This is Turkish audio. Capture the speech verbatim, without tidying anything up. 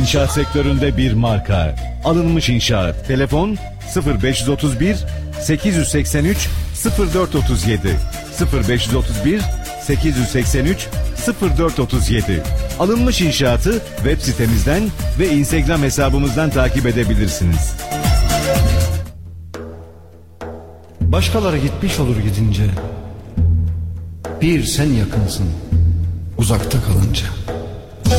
İnşaat sektöründe bir marka. Alınmış İnşaat. Telefon sıfır beş otuz bir sekiz yüz seksen üç sıfır dört otuz yedi sıfır beş otuz bir sekiz yüz seksen üç sıfır dört otuz yedi. Alınmış İnşaat'ı web sitemizden ve Instagram hesabımızdan takip edebilirsiniz. Başkaları gitmiş olur gidince, bir sen yakınsın uzakta kalınca.